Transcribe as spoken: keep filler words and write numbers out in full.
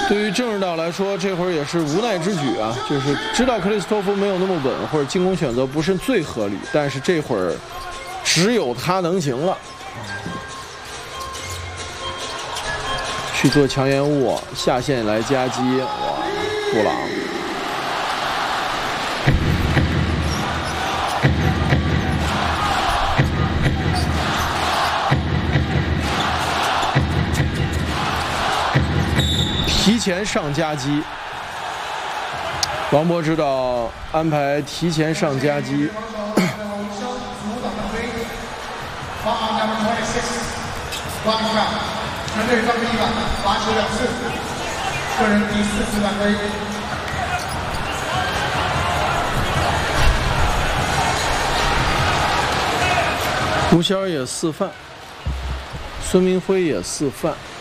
对于郑指导来说，这会儿也是无奈之举啊，就是知道克里斯托夫没有那么稳，或者进攻选择不是最合理，但是这会儿只有他能行了。去做强延误，下线来夹击，哇，布朗。 提前上夹击，王博指导安排提前上夹击。 全队三分一板，罚球两次，个人第四次犯规。 吴骁也示范，孙明辉也示范。